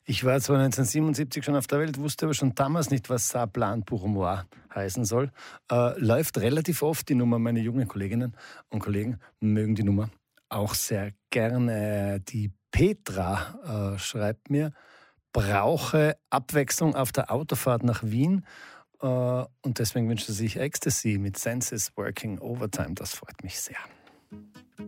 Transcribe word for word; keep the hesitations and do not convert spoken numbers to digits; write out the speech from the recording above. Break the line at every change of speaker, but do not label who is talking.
Ich war zwar neunzehnhundertsiebenundsiebzig schon auf der Welt, wusste aber schon damals nicht, was Ça Plan pour moi heißen soll. Äh, läuft relativ oft die Nummer. Meine jungen Kolleginnen und Kollegen mögen die Nummer auch sehr gerne. Die Petra äh, schreibt mir, brauche Abwechslung auf der Autofahrt nach Wien äh, und deswegen wünscht sie sich Ecstasy mit Senses Working Overtime. Das freut mich sehr.